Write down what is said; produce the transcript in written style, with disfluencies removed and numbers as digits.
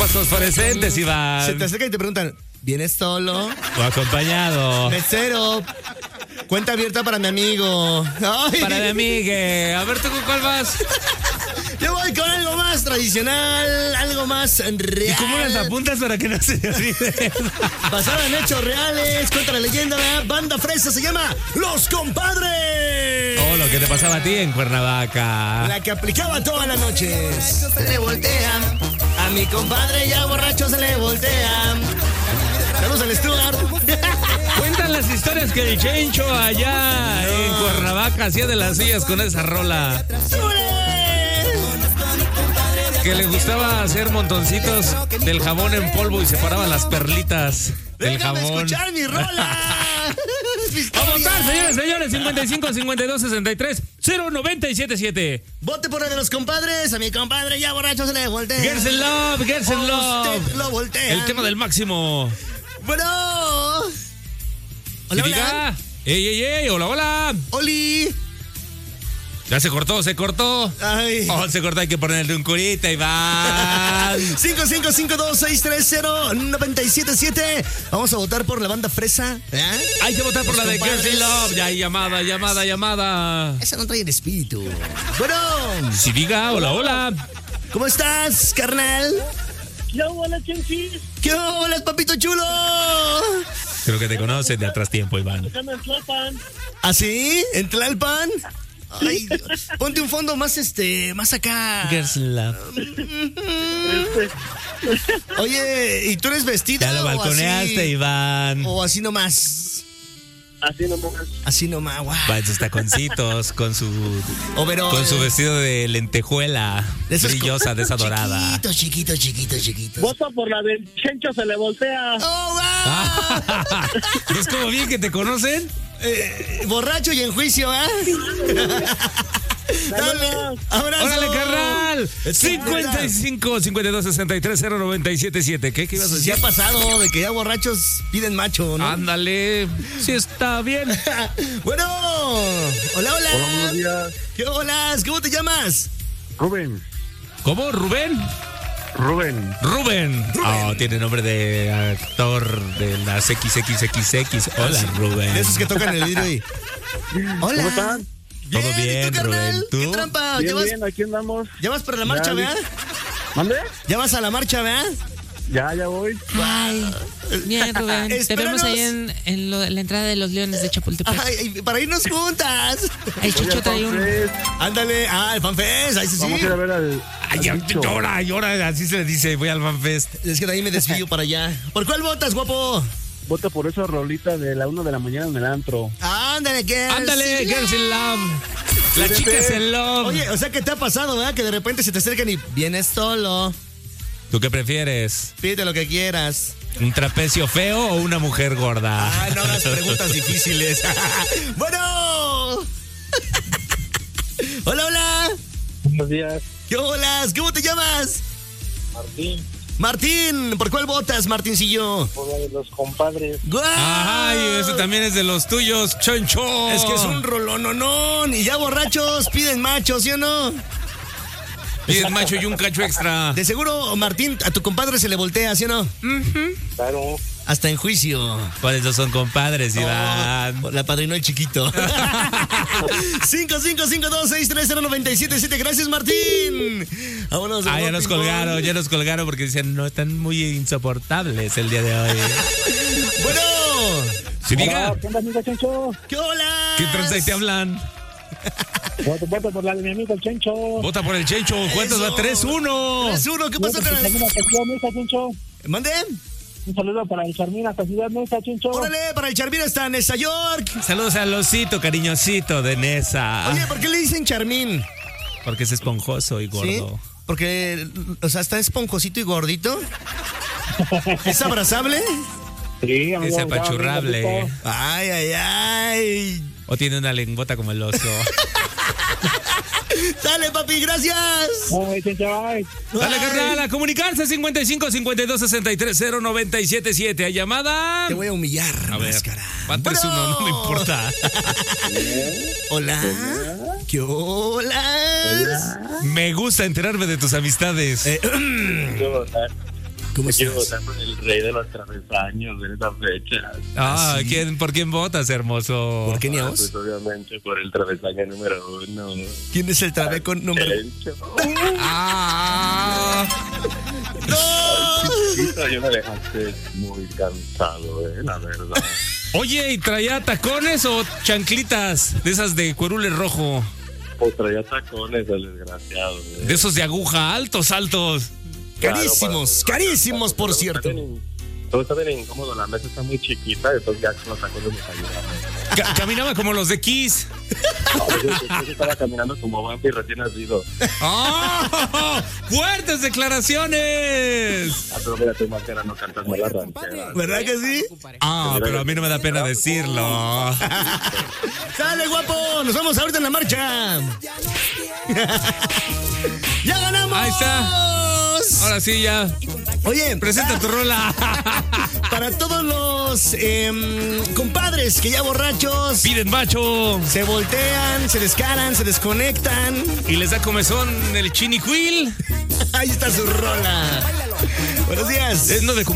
Globos fosforescentes, Iván. Se te acercan y te preguntan, ¿vienes solo? O acompañado. Mesero. Cuenta abierta para mi amigo. Ay. Para mi amigue. A ver, ¿tú con cuál vas? Yo voy con algo más tradicional, algo más real. ¿Y cómo las apuntas para que no se te olvide? Basada en hechos reales, cuenta la leyenda, la banda fresa se llama Los Compadres. Oh, lo que te pasaba a ti en Cuernavaca. La que aplicaba todas las noches. Se le voltean, a mi compadre ya borracho se le voltean. Saludos al Stuart. Cuentan las historias que el Chencho allá en Cuernavaca hacía de las suyas con esa rola. Que le gustaba hacer montoncitos del jabón en polvo y separaba las perlitas del Déjame jabón. escuchar mi rola. A votar, señores, 55 52 63 0977. Vote por la de Los Compadres. A mi compadre ya borracho se le voltea. Girls in Love, Girls in Love. Usted lo voltea. El tema del Máximo. Bueno. Hola, Que diga, hola. ey, hola, hola. Oli. Ya se cortó. Ay. Oh, se cortó, hay que ponerle un curita, Iván. 5552-630-977. Vamos a votar por la banda fresa. Hay que votar por Los la de Compadres. Girls in Love. Ya hay llamada. Esa no trae el espíritu. Bueno. Si diga, hola. ¿Cómo estás, carnal? Hola, Chenchis. ¿Qué hola, papito chulo? Creo que te conoces de atrás tiempo, Iván. Acá en Tlalpan. ¿Así? ¿En Tlalpan? Ay, ponte un fondo más más acá. Girls in Love. Oye, ¿y tú eres vestida? Ya lo balconeaste, Iván. ¿O así nomás? Así nomás. Así nomás, guau. Va en sus taconcitos, con su Overol. con su vestido de lentejuela De esos brillosa, de esa dorada. Chiquito. Vota por la del Chencho se le voltea. ¡Oh, wow! ¿Es como bien que te conocen? Borracho y en juicio, ¿eh? Dale, abrazo. ¡Órale, carnal! Es que, 55 52 63 0977. ¿Qué ibas a Sí decir? ha pasado de que ya borrachos piden macho, ¿no? Ándale, sí está bien. Bueno, hola. Hola, buenos días. ¿Qué holas? ¿Cómo te llamas? Rubén. ¿Cómo? ¿Rubén? Rubén. Oh, tiene nombre de actor de las XXXX. Hola, Rubén. De esos que tocan el vidrio y... Hola. ¿Cómo están? Bien, Todo bien, ¿y tú, carnal? Rubén? ¿Tú? ¿Qué trampa? Bien, aquí andamos. ¿Ya vas para la marcha, Ya, verdad? ¿Mande? ¿Ya vas a la marcha, verdad? Ya voy. Ay, bien, Rubén. Te Espéranos. vemos ahí en la entrada de los Leones de Chapultepec. Ay, para irnos juntas. El Chicho trae un... Ándale, el FanFest, ahí sí. Vamos a ir a ver al Ay, bicho. llora, así se le dice, voy al FanFest. Es que de ahí me desvío para allá. ¿Por cuál votas, guapo? Vota por esa rolita de la 1 de la mañana en el antro. Ándale, Girls in Love. La chica es en love. Oye, o sea, ¿qué te ha pasado, verdad? Que de repente se te acercan y vienes solo. ¿Tú qué prefieres? Pídete lo que quieras. ¿Un trapecio feo o una mujer gorda? Ah, no hagas preguntas difíciles. Bueno. Hola. Buenos días, ¿Qué holas? ¿Cómo te llamas? Martín. Martín, ¿por cuál votas, Martincillo? Por la de los compadres. ¡Guau! Ay, ese también es de los tuyos, Choncho. Es que es un rolononón. Y ya borrachos piden machos, ¿sí o no? Piden macho y un cacho extra. De seguro, Martín, a tu compadre se le voltea, ¿sí o no? Claro. Hasta en juicio. ¿Cuáles dos son compadres, Iván? La padrinó el chiquito. 5552-630-977. Gracias, Martín. Vámonos. Ah, ya nos colgaron porque dicen, no, están muy insoportables el día de hoy. Bueno. Si diga, ¿Qué onda, amigo Chencho? ¿Qué hola? ¿qué tranza te hablan? Vota por la de mi amigo el Chencho. Vota por el Chencho. ¿Cuántos va? 3-1. 3-1. ¿Qué pasó, carnal? Chencho. ¿Mande? Un saludo para el Charmín hasta Ciudad Neza, Chencho. Órale, para el Charmín hasta Nesa York. Saludos al osito cariñosito de Nesa. Oye, ¿por qué le dicen Charmín? Porque es esponjoso y gordo. ¿Sí? Porque, o sea, está esponjosito y gordito. ¿Es abrazable? Sí, amigo. Es apachurrable. Ay. O tiene una lengüota como el oso. Dale, papi, gracias. Ay, Chencho, ay. Dale, carnal, a comunicarse 55 52 63 0977. A llamada. Te voy a humillar, A ver, máscara. van 3-1, no me importa. Hola. ¿Qué hola? Me gusta enterarme de tus amistades. ¿Cómo Quiero estás? votar por el rey de los travesaños en esta fecha. Ah, ¿por quién votas, hermoso? ¿Por qué ni a vos? Pues obviamente por el travesaño número 1. ¿Quién es el trabeco número? Ah, Chiquito, yo me dejaste muy cansado, la verdad. oye, ¿y traía tacones o chanclitas? De esas de cuerule rojo. Pues traía tacones el desgraciado. De esos de aguja, altos. Carísimos, carísimos, por cierto. Todo está bien incómodo, la mesa está muy chiquita, entonces ya con los tacones nos ayudaron. Caminaba como los de Kiss. Yo estaba caminando como Bambi recién nacido. ¡Oh! ¡Fuertes declaraciones! Pero mira, tu máscara no cantas mal la ranchera. ¿Verdad que sí? Ah, pero a mí no me da pena decirlo. ¡Sale, guapo! ¡Nos vemos ahorita en la marcha! ¡Ya ganamos! Ahí está. Ahora sí, ya. Oye, Presenta tu rola. para todos los compadres que ya borrachos Piden macho. se voltean, se descaran, se desconectan. Y les da comezón el chinicuil. Ahí está su rola. Buenos días. No de